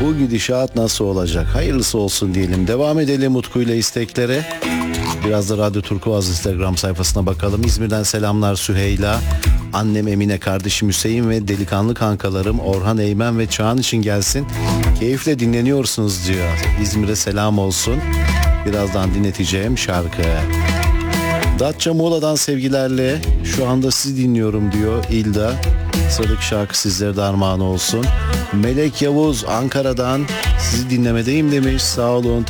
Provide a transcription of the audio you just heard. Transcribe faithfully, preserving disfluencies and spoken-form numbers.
Bu gidişat nasıl olacak? Hayırlısı olsun diyelim. Devam edelim Utku ile isteklere. Biraz da Radyo Turkuaz Instagram sayfasına bakalım. İzmir'den selamlar Süheyla. Annem Emine, kardeşim Hüseyin ve delikanlı kankalarım Orhan, Eymen ve Çağan için gelsin. Keyifle dinleniyorsunuz diyor. İzmir'e selam olsun. Birazdan dinleteceğim şarkı. Datça Muğla'dan sevgilerle şu anda sizi dinliyorum diyor İlda. Sıradaki şarkı sizlere de armağan olsun. Melek Yavuz Ankara'dan sizi dinlemedeyim demiş. Sağ olun.